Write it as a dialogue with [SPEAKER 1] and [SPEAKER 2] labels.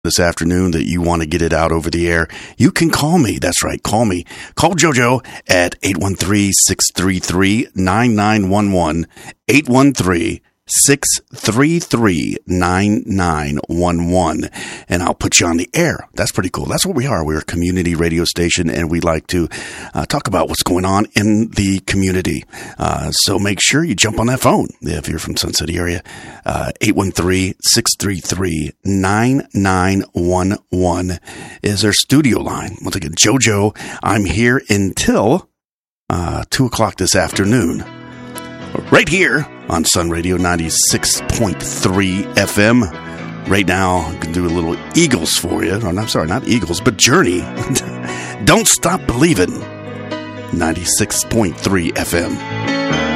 [SPEAKER 1] this afternoon that you want to get it out over the air, you can call me. That's right. Call me. Call JoJo at 813-633-9911. 813-633-9911, and I'll put you on the air. That's pretty cool. That's what we are. We're a community radio station, and we like to talk about what's going on in the community. So make sure you jump on that phone if you're from Sun City area. 813-633-9911 is our studio line. Once again, JoJo, I'm here until 2 o'clock this afternoon. Right here on Sun Radio 96.3 FM. Right now, I can do a little Eagles for you. Oh, I'm sorry, not Eagles, but Journey. Don't Stop Believin'. 96.3 FM.